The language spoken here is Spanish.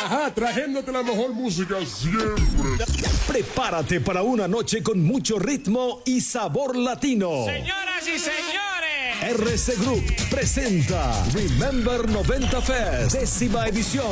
Ajá, trayéndote la mejor música siempre. Prepárate para una noche con mucho ritmo y sabor latino. Señoras y señores, RC Group presenta Remember 90 Fest, 10ª edición.